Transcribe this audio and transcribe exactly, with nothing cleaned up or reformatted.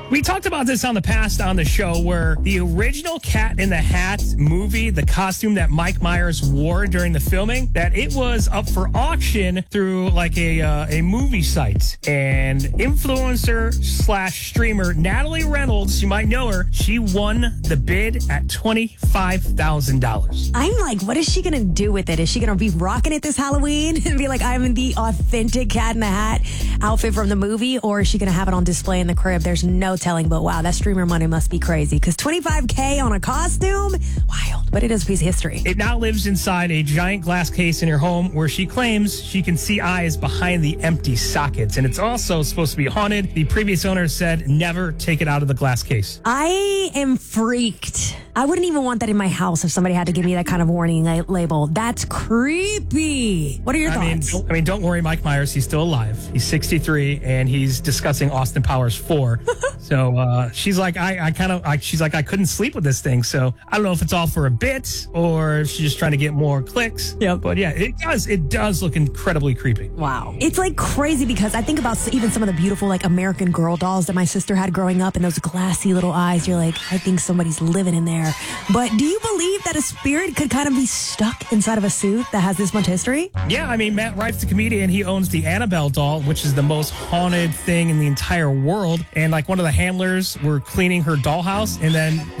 We talked about this on the past on the show where the original Cat in the Hat movie, the costume that Mike Myers wore during the filming, that it was up for auction through like a uh, a movie site. And influencer slash streamer Natalie Reynolds, you might know her, she won the bid at twenty-five thousand dollars. I'm like, what is she going to do with it? Is she going to be rocking it this Halloween and be like, I'm in the authentic Cat in the Hat outfit from the movie? Or is she going to have it on display in the crib? There's no telling, but wow, that streamer money must be crazy because twenty-five K on a costume? Wild, but it is a piece of history. It now lives inside a giant glass case in her home where she claims she can see eyes behind the empty sockets. And it's also supposed to be haunted. The previous owner said never take it out of the glass case. I am freaked. I wouldn't even want that in my house if somebody had to give me that kind of warning la- label. That's creepy. What are your I thoughts? mean, I mean, don't worry, Mike Myers. He's still alive. He's sixty-three, and he's discussing Austin Powers four. So uh, she's like, I, I kind of, I, she's like, I couldn't sleep with this thing. So I don't know if it's all for a bit or if she's just trying to get more clicks. Yep. But yeah, it does, it does look incredibly creepy. Wow. It's like crazy because I think about even some of the beautiful like American Girl dolls that my sister had growing up and those glassy little eyes. You're like, I think somebody's living in there. But do you believe that a spirit could kind of be stuck inside of a suit that has this much history? Yeah, I mean, Matt Rife's the comedian. He owns the Annabelle doll, which is the most haunted thing in the entire world. And like one of the handlers were cleaning her dollhouse and then